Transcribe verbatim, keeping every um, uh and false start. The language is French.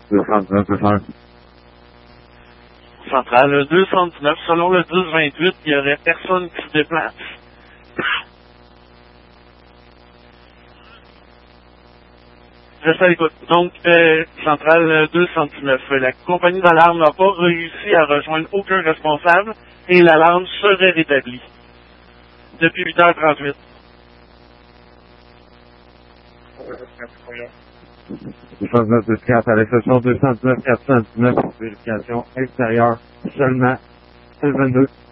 deux cent dix-neuf, deux cent un. Centrale deux cent dix-neuf, selon le dix vingt-huit, il y aurait personne qui se déplace. Reste à l'écoute. Donc, euh, centrale deux cent dix-neuf, la compagnie d'alarme n'a pas réussi à rejoindre aucun responsable et l'alarme serait rétablie. Depuis huit heures trente-huit. deux cent dix-neuf, deux cent quatre, à l'exception deux cent dix-neuf, quatre cent dix-neuf, vérification extérieure, seulement L vingt-deux.